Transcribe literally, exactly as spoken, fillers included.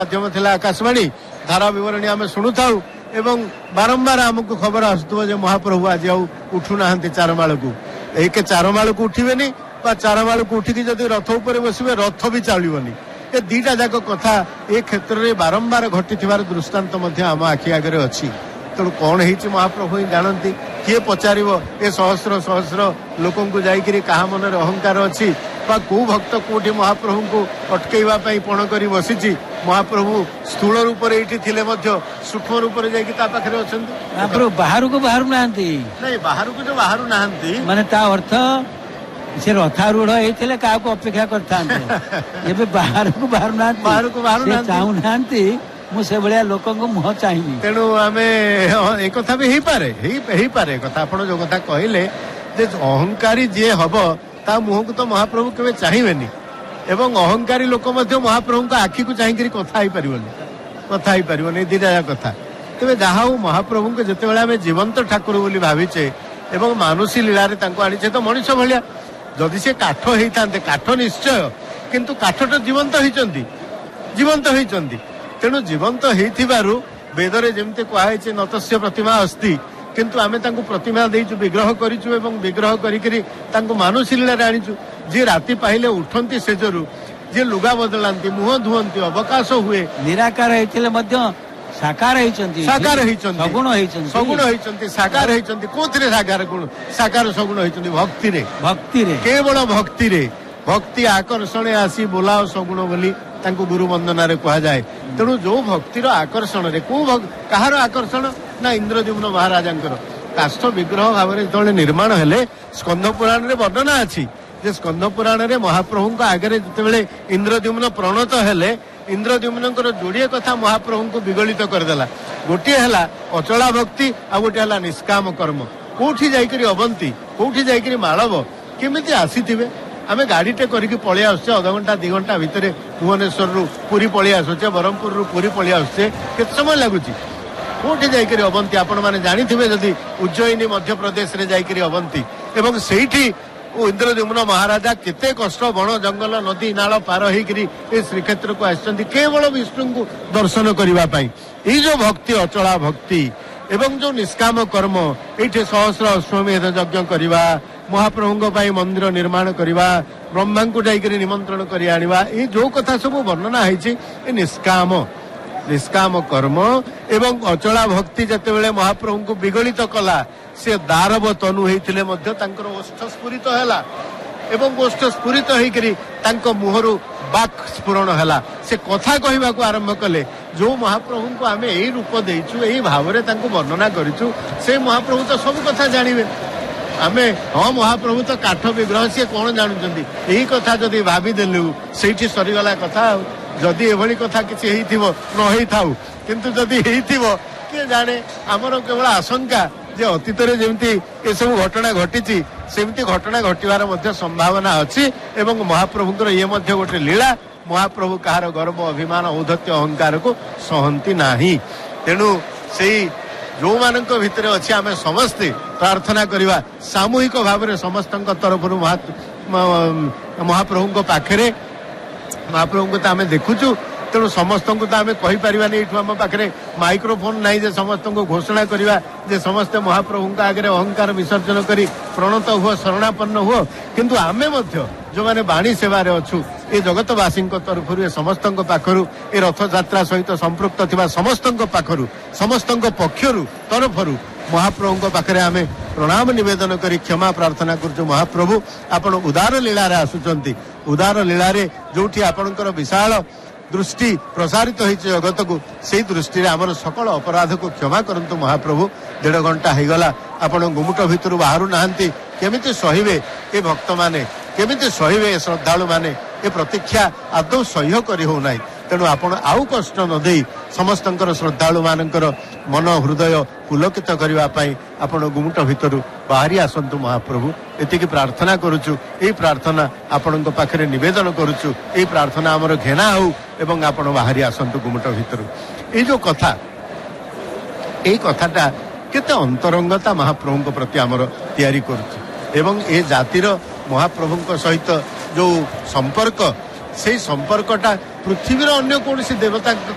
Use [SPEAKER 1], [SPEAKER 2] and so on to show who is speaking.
[SPEAKER 1] माध्यम थिला आकाशवाणी धारा विवरणी आम शुणु था एवं बारंबार आमको खबर आसुव जे महाप्रभु आज आउ उठू ना चारमाल को एक चारमाल को उठिबेनी चारमाल को उठिकी जदि रथ उपर बसवे रथ भी चलनी ए दीटा जाक कथा ए क्षेत्र में बारंबार घटी दृष्टांत आम आखि आगे अच्छी तेणु कौन है महाप्रभु ही जानती किए पचार ए सहस्र सहस्र लोक जाकि क्या मन अहंकार अच्छी कौ भक्त कोटि महाप्रभु को अटकईवा पण कर बसी महाप्रभु स्थूल रूप थे सूक्ष्म रूप जाकर अच्छा
[SPEAKER 2] बाहर को बाहर ना
[SPEAKER 1] नहीं बाहर को जो बाहर ना
[SPEAKER 2] माने ता अर्थ से रथारूढ़ होते क्या अपेक्षा करते बाहर को बाहर ना
[SPEAKER 1] बाहर को बाहर
[SPEAKER 2] चाहू ना मुझे भाया लोक मुह चाहिए
[SPEAKER 1] तेणु आम एक भी हो पारे हो पारे कथा आप जो कथा कहले अहंकारी जी हम ता मुह को तो महाप्रभु केवे चाहिए एवं अहंकारी लोक महाप्रभु का आखि को चाहिए कथा ही पारिबनी कथा ही पारिबनी दीटा कथा तेज जहा महाप्रभु को जिते आम जीवंत ठाकुर बोली भाविचे एवं मानुषी लीला आनीचे तो मनीष भाया जदि से काठ होता काठ निश्चय किंतु काठ तो जीवंत होती जीवंत होती तेणु जीवंत हो वेदरे जमी कहुई नतस्य प्रतिमा अस्ति किंतु आमे तांको प्रतिमा देइछु विग्रह करिछु एवं विग्रह करिकरी तांको मानुषी लीला आनिछु जे राति पाइले उठंती सेजरु जे लुगा बदलांती मुह धुअंती अवकाश हुए
[SPEAKER 2] निराकार हेतिले मध्य साकार हेचंती
[SPEAKER 1] साकार हेचंती
[SPEAKER 2] सगुण हेचंती
[SPEAKER 1] सगुण हेचंती साकार हेचंती कोथिरे साकार गुण साकार सगुण हेचंती भक्ति रे
[SPEAKER 2] भक्ति रे
[SPEAKER 1] केवल भक्ति रे भक्ति आकर्षण आसी बोलाओ सगुण बोली तांको गुरु वंदना रे कहा जाए तेणु जो भक्तिर आकर्षण रे को कहार आकर्षण ना इंद्रद्युम्न महाराजांकर काष्ठ विग्रह भाव जो निर्माण हेले स्कंद पुराण रे वर्णना अच्छी जे स्कंद पुराण रे महाप्रभु आगे जिते इंद्रद्युम्न प्रणत हेले इंद्रद्युम्न जोड़े कथा महाप्रभु को विगलित करदेला गोटे है अचला भक्ति आ गोटे है निष्काम कर्म कोठी जाइकरी अवंती कोठी जाइकरी मालव केमिति आसीथिबे आमे गाड़ीटे करके पलि आसुचे अध घंटा दि घंटा भितर भुवनेश्वर रु पुरी पलि आसुचे ब्रह्मपुर रु पुरी पलि आसुचे केते समय लगुची कोठी जाइकरी अवंती आपण माने जानिथिबे जदि उज्जयिनी मध्य प्रदेश रे जाइकरी अवंती एवं सेठी इंद्रद्युम्न महाराजा केते कष्ट बण जंगल नदी नाल पार होइकरी ए श्रीक्षेत्र को आछंती केवल विष्णु को दर्शन करिवा पई ई जो भक्ति अचला भक्ति एवं जो निष्काम कर्म एठे सहस्र अश्वमेध यज्ञ करिवा महाप्रभु मंदिर निर्माण करवा ब्रह्मा को जाकर निमंत्रण कर आनिबा ये जो कथा सब वर्णना है निष्काम निष्काम कर्म एवं अचला भक्ति जिते बड़े महाप्रभु को विगलित कला से दारव तनु होते ओष्ठ स्फुरित है एवं ओष्ठ स्फुरित होकर मुहरु बाक स्फुरण है से कथा कहवा को आरंभ कले जो महाप्रभु को आम यही रूप देचु यही भाव में वर्णना करूँ से महाप्रभु तो सब कथा जानवे आमे हाँ महाप्रभु तो काठ विग्रह सी कौन जानते यही कथा जदि भाविदेलु से सरीगला कथा जदि एभली कथा किसी न थाऊ किंतु जदि किए जाने आमर केवल आशंका जे अतीत जमी ये सब घटना घटी सेमती घटना घटवार संभावना अच्छी एवं महाप्रभुंर ये गोटे लीला महाप्रभु कहार गर्व अभिमान औद्धत्य अहंकार को सहती नाही तेणु से जो मानक भितर अच्छे आम समस्ते प्रार्थना करवा सामूहिक भाव में समस्त तरफ महाप्रभु पाखे महाप्रभु को आम देखुचु तेणु समस्त को तो आम कहीपरानी आम पाखे माइक्रोफोन ना जे समस्त को घोषणा करवा जे समस्ते महाप्रभु आगे अहंकार विसर्जन कर प्रणत हुआ शरणापन्न हुआ किंतु आमे जो मैंने बाणी सेवार अच्छु ये जगतवासी तरफ समस्त पाखरु ए रथ यात्रा सहित संपृक्त थिबा समस्त पाखरु समस्त पक्षरु तरफरु महाप्रभु पाखे आमे प्रणाम निवेदन करी क्षमा प्रार्थना करूँ महाप्रभु आपण उदार लीला रे आसुचंती उदार लीला रे जोठी आपणकर विशाल दृष्टि प्रसारित होती जगत को से दृष्टि आमर सकल अपराध को क्षमा करंतु महाप्रभु डेढ़ घंटा हो गला आपण गुमुट भितर बाहर नहांती केमिति सहिबे ए भक्त माने केमिति सहिबे श्रद्धालु माने ए प्रतीक्षा आदौ सह्य करी हो नाही तेणु आपण आउ कष्ट न देई समस्तंकर श्रद्धालु मानकर मन हृदय पुलकित करबा पई आपण गुमुट भितर बाहरी आसंतु महाप्रभु एतिकी प्रार्थना करूछु ए प्रार्थना आपणक पाखरे निवेदन करूछु ए प्रार्थना हमर घेना हो एवं आपण बाहरी आसंतु गुमुट भितर ए जो कथा ए कथाटा केते अंतरंगता महाप्रभु प्रति आमर तैयारी करूछु एवं ए जातिर महाप्रभु सहित जो संपर्क से संपर्कटा पृथ्वीर अन्य कौन देवता